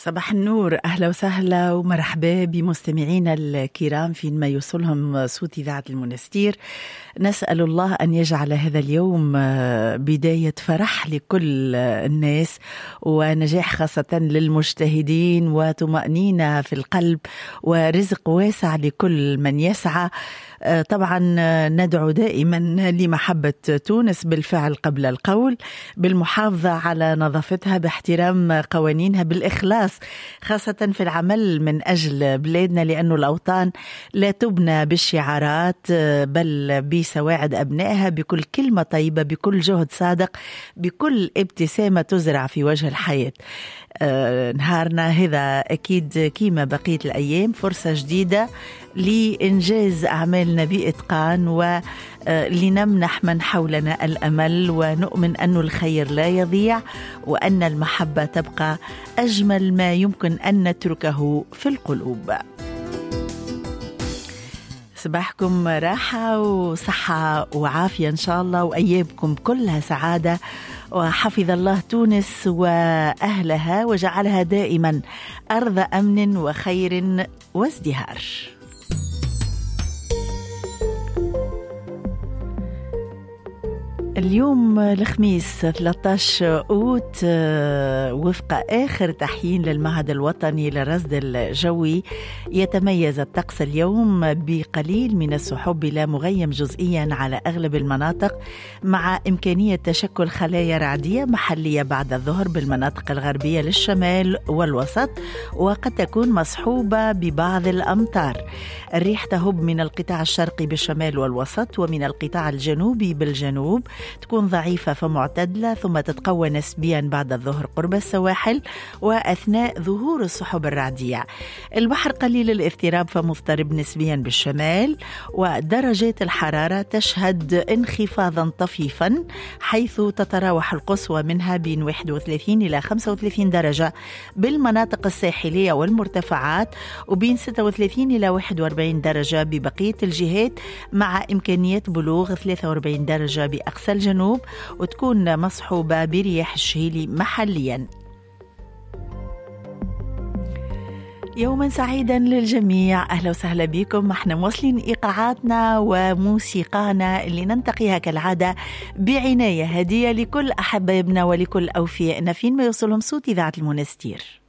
صباح النور، أهلا وسهلا ومرحبا بمستمعينا الكرام فين ما يوصلهم صوت إذاعة المنستير. نسأل الله أن يجعل هذا اليوم بداية فرح لكل الناس ونجاح خاصة للمجتهدين وطمأنينة في القلب ورزق واسع لكل من يسعى. طبعا ندعو دائما لمحبة تونس بالفعل قبل القول، بالمحافظة على نظافتها، باحترام قوانينها، بالإخلاص خاصة في العمل من أجل بلادنا، لأن الأوطان لا تبنى بالشعارات بل بسواعد أبنائها، بكل كلمة طيبة، بكل جهد صادق، بكل ابتسامة تزرع في وجه الحياة. نهارنا هذا أكيد كيما بقية الأيام فرصة جديدة لإنجاز أعمالنا بإتقان ولنمنح من حولنا الأمل، ونؤمن أن الخير لا يضيع وأن المحبة تبقى أجمل ما يمكن أن نتركه في القلوب. صباحكم راحة وصحة وعافية إن شاء الله، وأيامكم كلها سعادة، وحفظ الله تونس وأهلها وجعلها دائما أرض أمن وخير وازدهار. اليوم الخميس 13 أوت وفق آخر تحيين للمعهد الوطني للرصد الجوي، يتميز الطقس اليوم بقليل من السحب بلا مغيم جزئيا على أغلب المناطق، مع إمكانية تشكل خلايا رعدية محلية بعد الظهر بالمناطق الغربية للشمال والوسط، وقد تكون مصحوبة ببعض الأمطار. الريح تهب من القطاع الشرقي بالشمال والوسط ومن القطاع الجنوبي بالجنوب، تكون ضعيفة فمعتدلة ثم تتقوى نسبيا بعد الظهر قرب السواحل وأثناء ظهور السحب الرعدية. البحر قليل الاضطراب فمضطرب نسبيا بالشمال، ودرجات الحرارة تشهد انخفاضا طفيفا، حيث تتراوح القصوى منها بين 31 إلى 35 درجة بالمناطق الساحلية والمرتفعات، وبين 36 إلى 41 درجة ببقية الجهات، مع إمكانية بلوغ 43 درجة بأقصى الجنوب، وتكون مصحوبة برياح الشهيل محليا. يوما سعيدا للجميع، أهلا وسهلا بكم. احنا موصلين إيقاعاتنا وموسيقانا اللي ننتقيها كالعادة بعناية، هدية لكل أحبابنا ولكل أوفيائنا فين ما يوصلهم صوت إذاعة المنستير.